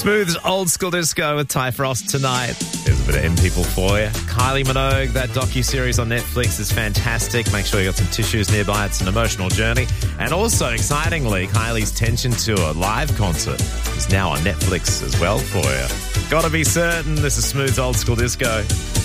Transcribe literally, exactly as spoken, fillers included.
Smooth's Old School Disco with Ty Frost tonight. There's a bit of M People for you. Kylie Minogue, that docu-series on Netflix is fantastic. Make sure you got some tissues nearby. It's an emotional journey. And also, excitingly, Kylie's Tension Tour live concert is now on Netflix as well for you. Gotta be certain. This is Smooth's Old School Disco.